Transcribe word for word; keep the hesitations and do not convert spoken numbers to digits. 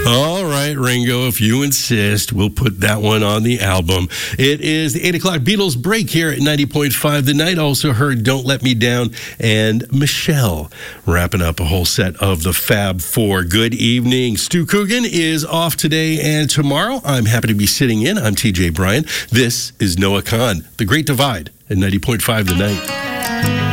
All right, Ringo, if you insist, we'll put that one on the album. It is the eight o'clock Beatles break here at ninety point five The Night. Also heard Don't Let Me Down and Michelle wrapping up a whole set of the Fab Four. Good evening. Stu Coogan is off today and tomorrow. I'm happy to be sitting in. I'm T J Bryan. This is Noah Kahn, The Great Divide at ninety point five The Night.